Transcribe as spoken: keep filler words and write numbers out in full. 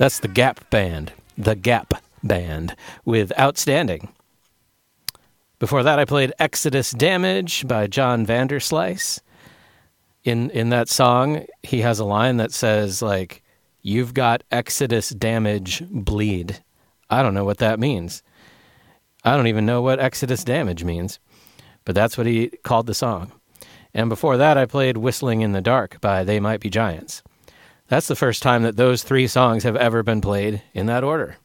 That's the Gap Band. The Gap Band with Outstanding. Before that, I played Exodus Damage by John Vanderslice. In in that song, he has a line that says, like, "You've got Exodus damage, bleed." I don't know what that means. I don't even know what Exodus damage means, but that's what he called the song. And before that, I played Whistling in the Dark by They Might Be Giants. That's the first time that those three songs have ever been played in that order.